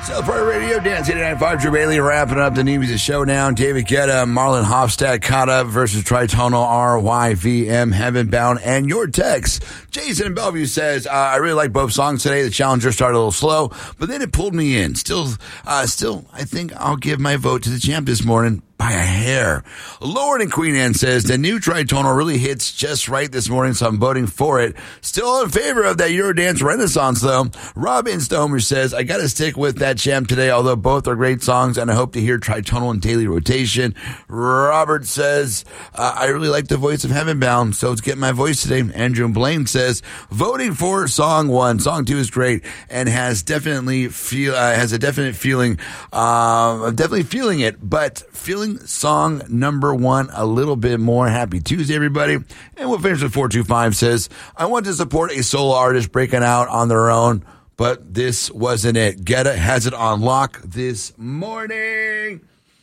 Celebrate Radio Dance 89.5. Drew Bailey wrapping up the New Music Showdown. David Guetta, Marlon Hofstad caught up versus Tritonal RYVM, Heaven Bound, and your text. Jason in Bellevue says, I really like both songs today. The Challenger started a little slow, but then it pulled me in. Still, I think I'll give my vote to the champ this morning. By a hair. Lauren in Queen Anne says, the new Tritonal really hits just right this morning, so I'm voting for it. Still in favor of that Eurodance Renaissance, though. Robin Stomer says, I gotta stick with that champ today, although both are great songs, and I hope to hear Tritonal in daily rotation. Robert says, I really like the voice of Heaven Bound, so it's getting my voice today. Andrew Blaine says, voting for song 1. Song 2 is great, and has definitely has a definite feeling, definitely feeling it, but feeling song number 1 a little bit more. Happy Tuesday, everybody. And we'll finish with 425 says, I want to support a solo artist breaking out on their own, but this wasn't it. Guetta has it on lock this morning.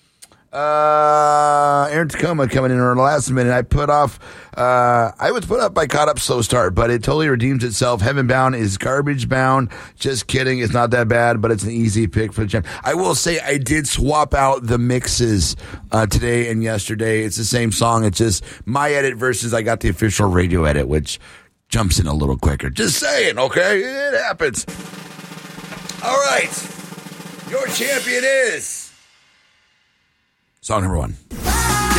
Aaron Tacoma coming in on the last minute. I was put up by Caught Up Slow Start, but it totally redeems itself. Heaven Bound is garbage bound. Just kidding. It's not that bad, but it's an easy pick for the champ. I will say I did swap out the mixes today and yesterday. It's the same song. It's just my edit versus I got the official radio edit, which jumps in a little quicker. Just saying, okay? It happens. All right. Your champion is song number 1.